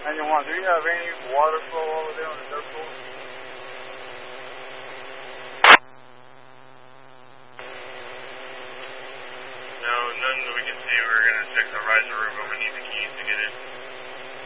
91, do you have any water flow over there on the dirt floor? No, none that we can see. We're going to check the riser room, but we need the keys to get in.